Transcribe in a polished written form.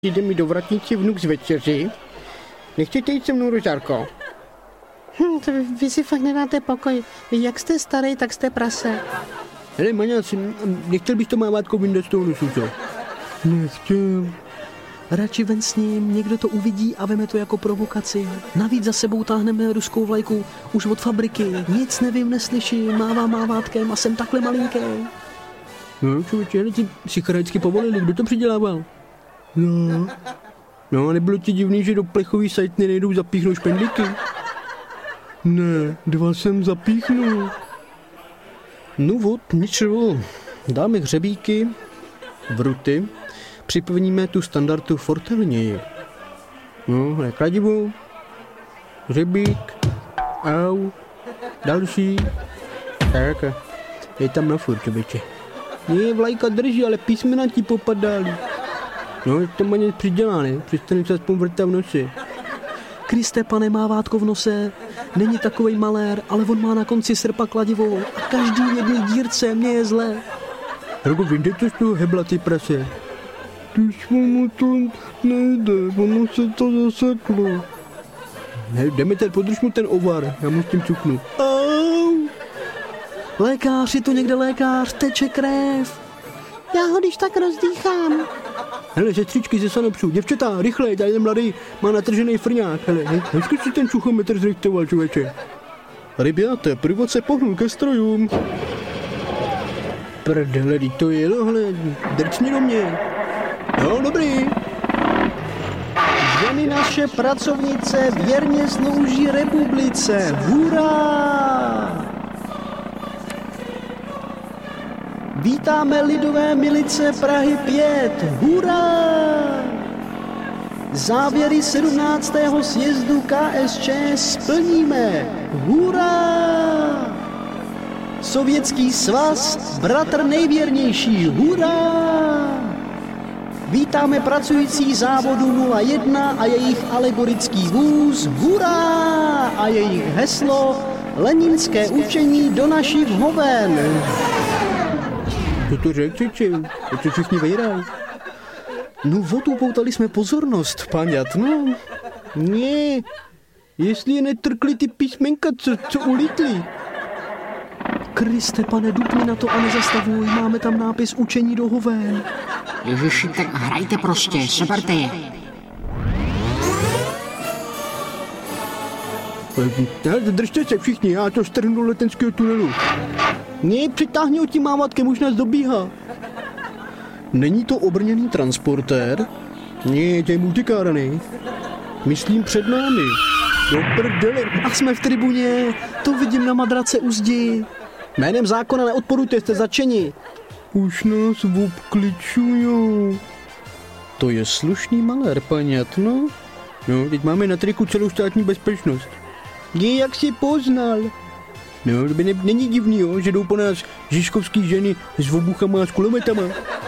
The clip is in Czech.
Jde mi do vratnici vnuk z večeři. Nechcete jít se mnou, Rožárko? To vy si fakt nedáte pokoj. Vy jak jste starý, tak jste prase. Hele, Maňas, nechtěl bys to mávátko vyndat z toho nosu, co? Nechtěl. Radši ven s ním, někdo to uvidí a veme to jako provokaci. Navíc za sebou táhneme ruskou vlajku už od fabriky. Nic nevím, neslyším, mávám mávátkem a jsem takhle malinký. No, člověče, hele, ti psycharaďsky povolili, kdo to přidělával? No, nebylo ti divný, že do plechový sajtny nejdou zapíchnout špendlíky? Ne, 2 jsem zapíchnul. No vod, ničeho. Dáme hřebíky, vruty, připevníme tu standardu fortelněji. No, kladivo, hřebík, au, další. Tak, je tam na furt, člověče. Ne, vlajka drží, ale písmena ti popadaly. No, to má něco přidělá, ne? Přestaň se aspoň vrtat v noci. Kriste, pane, mávátko v nose. Není takovej malér, ale on má na konci srpa kladivo a každý jedný dírce mě je zle. Rogo, vyjde to z toho hebla, ty prase. Když mu to nejde, ono se to zaseklo. Ne, Demeter, podrž mu ten ovar, já mu s tím cuknu. Au! Lékař, je tu někde lékař, teče krev. Já ho když tak rozdýchám. Hele, sestřičky ze Sanopsu, děvčata, rychle, tady ten mladý má natržený frňák. Hele, hezky si ten čuchometr zrejtoval, člověče. Rybiate, průvod se pohnul ke strojům. Prdele, to jelo, hele, drcni do mě. No, dobrý. Ženy naše pracovnice věrně slouží republice. Hurá! Vítáme lidové milice Prahy 5. Hurá! Závěry 17. sjezdu KSČ splníme. Hurá! Sovětský svaz, bratr nejvěrnější. Hurá! Vítáme pracující závodu 01 a jejich alegorický vůz. Hurá! A jejich heslo Leninské učení do našich hoven. Co to řekl, to všichni vejrají. No upoutali jsme pozornost, paňat, no. Ne, jestli je netrkli ty písmenka, co ulítli. Kriste, pane, dupni na to a nezastavuj, máme tam nápis učení do hoven. Ježiši, tak hrajte prostě, seberte je. Držte se všichni, já to strhnu do letenského tunelu. Ne, přitáhni ho tím mávátkem, už nás dobíhá. Není to obrněný transportér? Ne, to je multikárny. Myslím před námi. Do prdele. A jsme v tribuně, to vidím na madrace u zdi. Jménem zákona neodporujte, jste začeni. Už nás obkličujou. To je slušný malér, paňat, no. No, teď máme na triku celou státní bezpečnost. Je, jak si poznal. No, není divný, jo, že jdou po nás žižkovský ženy s obuchama a s kulometama.